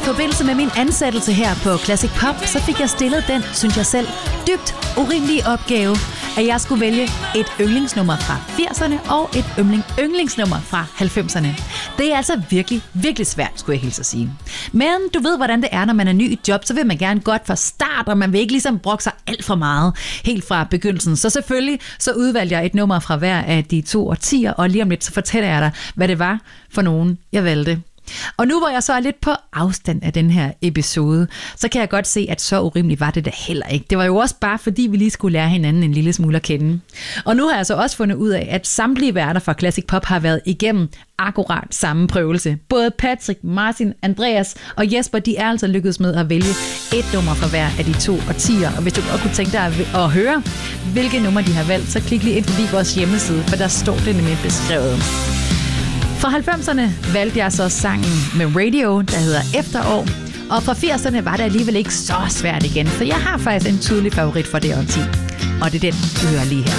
I forbindelse med min ansættelse her på Classic Pop, så fik jeg stillet den, synes jeg selv, dybt urimelige opgave, at jeg skulle vælge et yndlingsnummer fra 80'erne og et yndlingsnummer fra 90'erne. Det er altså virkelig, virkelig svært, skulle jeg hilse at sige. Men du ved, hvordan det er, når man er ny i job, så vil man gerne godt fra start, og man vil ikke ligesom brokke sig alt for meget helt fra begyndelsen. Så selvfølgelig så udvalgte jeg et nummer fra hver af de 2 årtier, og lige om lidt så fortæller jeg dig, hvad det var for nogen, jeg valgte. Og nu hvor jeg så er lidt på afstand af den her episode, så kan jeg godt se, at så urimeligt var det da heller ikke. Det var jo også bare fordi, vi lige skulle lære hinanden en lille smule at kende. Og nu har jeg så også fundet ud af, at samtlige værter fra Classic Pop har været igennem akkurat samme prøvelse. Både Patrick, Martin, Andreas og Jesper, de er altså lykkedes med at vælge et nummer fra hver af de 2 årtier. Og hvis du godt kunne tænke dig at høre, hvilke nummer de har valgt, så klik lige ind forbi vores hjemmeside, for der står det nemlig beskrevet. Fra 90'erne valgte jeg så sangen med Radio, der hedder Efterår. Og fra 80'erne var det alligevel ikke så svært igen, for jeg har faktisk en tydelig favorit for det årti. Og det er den, du hører lige her.